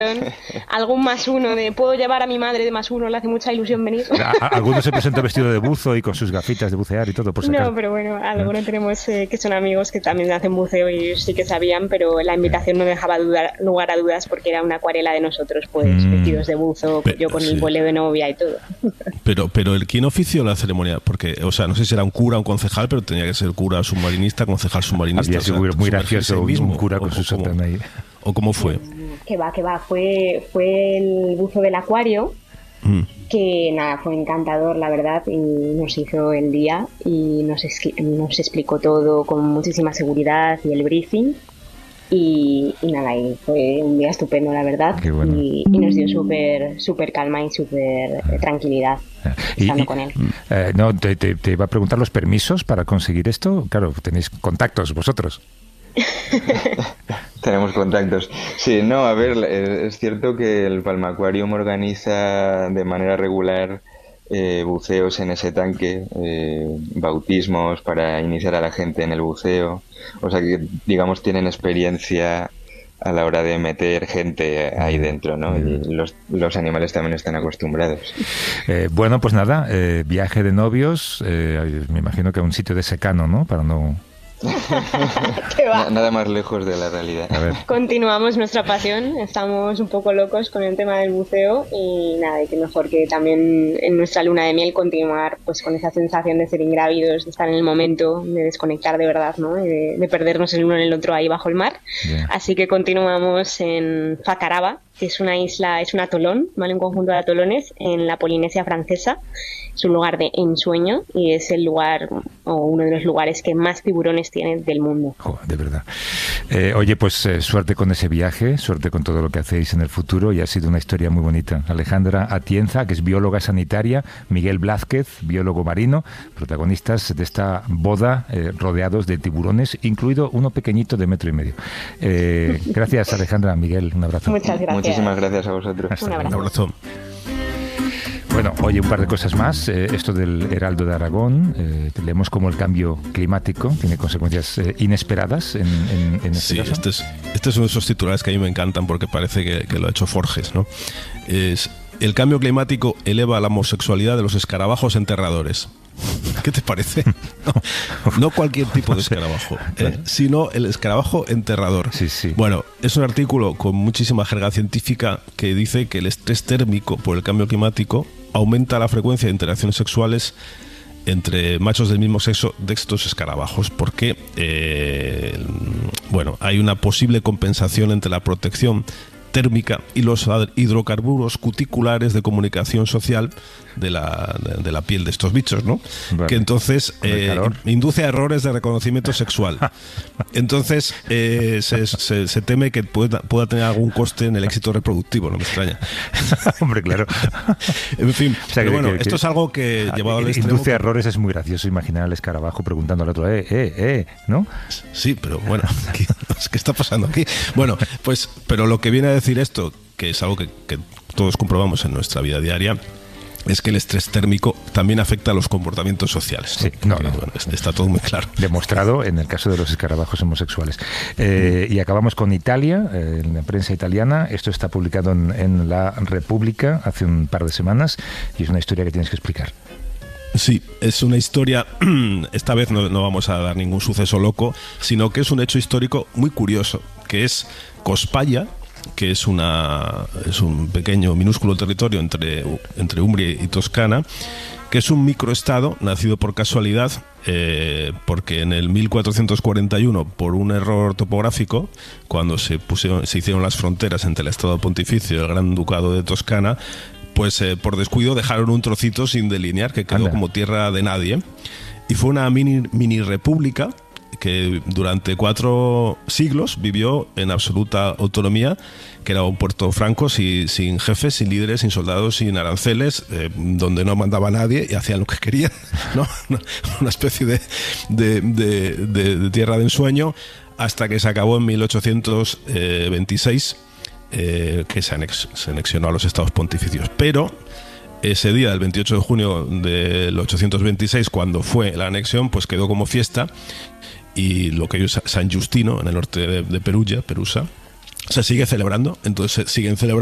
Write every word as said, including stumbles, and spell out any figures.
algún más uno de puedo llevar a mi madre de más uno, le hace mucha ilusión venir. A, algunos se presentó vestido de buzo y con sus gafitas de bucear y todo, por si acaso. No, pero bueno, algunos ¿no? tenemos eh, que son amigos que también hacen buceo y sí que sabían, pero la invitación no dejaba dudar, lugar a dudas porque era una acuarela de nosotros, pues mm. vestidos de buzo, pero, yo con sí. mi boleo de novia y todo. Pero, pero el ¿quién ofició la ceremonia? Porque, o sea, no sé si era un cura o un concejal, pero tenía que ser cura submarinista, concejal submarinista. Había o sea, seguro muy gracioso mismo, un cura con su sotana ahí. ¿O cómo fue? Que va, que va, fue, fue el buzo del acuario, mm. que nada, fue encantador, la verdad, y nos hizo el día y nos, es, nos explicó todo con muchísima seguridad y el briefing. Y, y nada, y fue un día estupendo, la verdad, bueno. y, y nos dio súper súper calma y súper ah. tranquilidad estando y, con él. Eh, no, te, te, te iba a preguntar los permisos para conseguir esto. Claro, tenéis contactos vosotros. Tenemos contactos. Sí, no, a ver, es cierto que el Palma Aquarium organiza de manera regular eh, buceos en ese tanque, eh, bautismos para iniciar a la gente en el buceo. O sea que, digamos, tienen experiencia a la hora de meter gente ahí dentro, ¿no? Y los, los animales también están acostumbrados. Eh, bueno, pues nada, eh, viaje de novios, eh, me imagino que a un sitio de secano, ¿no? Para no... Nada más lejos de la realidad. A ver. Continuamos nuestra pasión, estamos un poco locos con el tema del buceo y nada, y que mejor que también en nuestra luna de miel continuar pues con esa sensación de ser ingrávidos, de estar en el momento, de desconectar de verdad, ¿no? De, de perdernos el uno en el otro ahí bajo el mar. Yeah. Así que continuamos en Facaraba, que es una isla, es un atolón, ¿vale? Un conjunto de atolones en la Polinesia francesa. Es un lugar de ensueño y es el lugar o uno de los lugares que más tiburones tienen del mundo. Oh, de verdad. Eh, oye, pues eh, suerte con ese viaje, suerte con todo lo que hacéis en el futuro y ha sido una historia muy bonita. Alejandra Atienza, que es bióloga sanitaria, Miguel Blázquez, biólogo marino, protagonistas de esta boda eh, rodeados de tiburones, incluido uno pequeñito de metro y medio. Eh, gracias, Alejandra. Miguel, un abrazo. Muchas gracias. Muchísimas gracias a vosotros. Un abrazo. Un abrazo. Bueno, oye, un par de cosas más. Eh, esto del Heraldo de Aragón, eh, leemos como el cambio climático tiene consecuencias eh, inesperadas en, en, en este sí, caso. Este es, este es uno de esos titulares que a mí me encantan porque parece que, que lo ha hecho Forges, ¿no? Es, el cambio climático eleva la homosexualidad de los escarabajos enterradores. ¿Qué te parece? No, no cualquier tipo de escarabajo, ¿eh? sino el escarabajo enterrador. Sí, sí. Bueno, es un artículo con muchísima jerga científica que dice que el estrés térmico por el cambio climático aumenta la frecuencia de interacciones sexuales entre machos del mismo sexo de estos escarabajos, porque eh, bueno, hay una posible compensación entre la protección térmica y los hidrocarburos cuticulares de comunicación social de la, de, de la piel de estos bichos, ¿no? Vale. Que entonces eh, induce a errores de reconocimiento sexual. Entonces eh, se, se, se teme que pueda, pueda tener algún coste en el éxito reproductivo, no me extraña. Hombre, claro. En fin, o sea, pero que, bueno, que, esto es algo que que, llevado al que extremo... Induce a errores, es muy gracioso imaginar al escarabajo preguntando al otro, eh, eh, eh, ¿no? Sí, pero bueno, ¿qué, ¿qué está pasando aquí? Bueno, pues, pero lo que viene a decir esto, que es algo que, que todos comprobamos en nuestra vida diaria, es que el estrés térmico también afecta a los comportamientos sociales. Sí, no, no, bueno, está todo muy claro. Demostrado en el caso de los escarabajos homosexuales. Eh, y acabamos con Italia, eh, en la prensa italiana. Esto está publicado en, en La República hace un par de semanas y es una historia que tienes que explicar. Sí, es una historia, esta vez no, no vamos a dar ningún suceso loco, sino que es un hecho histórico muy curioso, que es Cospaglia, que es una es un pequeño, minúsculo territorio entre, entre Umbria y Toscana, que es un microestado nacido por casualidad, eh, porque en el mil cuatrocientos cuarenta y uno, por un error topográfico, cuando se, pusieron, se hicieron las fronteras entre el Estado Pontificio y el Gran Ducado de Toscana, pues eh, por descuido dejaron un trocito sin delinear, que quedó Anda. como tierra de nadie, y fue una mini, mini república que durante cuatro siglos vivió en absoluta autonomía, que era un puerto franco sin, sin jefes, sin líderes, sin soldados, sin aranceles, eh, donde no mandaba nadie y hacían lo que querían, ¿no? Una especie de, de, de, de, de tierra de ensueño, hasta que se acabó en mil ochocientos veintiséis, eh, que se, anex, se anexionó a los estados pontificios. Pero ese día, el veintiocho de junio del ochocientos veintiséis, cuando fue la anexión, pues quedó como fiesta, y lo que es San Justino, en el norte de, de Perugia, Perusa, se sigue celebrando, entonces se siguen celebrando